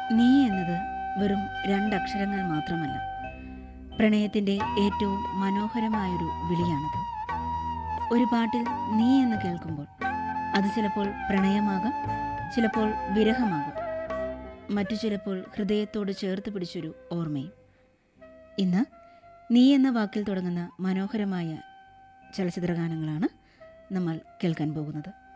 നീ എന്നത് വെറും രണ്ടക്ഷരങ്ങൾ മാത്രമല്ല, പ്രണയത്തിൻ്റെ ഏറ്റവും മനോഹരമായൊരു വിളിയാണത്. ഒരു പാട്ടിൽ നീ എന്ന് കേൾക്കുമ്പോൾ അത് ചിലപ്പോൾ പ്രണയമാകാം, ചിലപ്പോൾ വിരഹമാകാം, മറ്റു ചിലപ്പോൾ ഹൃദയത്തോട് ചേർത്ത് പിടിച്ചൊരു ഓർമ്മയും. ഇന്ന് നീ എന്ന വാക്കിൽ തുടങ്ങുന്ന മനോഹരമായ ചലച്ചിത്രഗാനങ്ങളാണ് നമ്മൾ കേൾക്കാൻ പോകുന്നത്.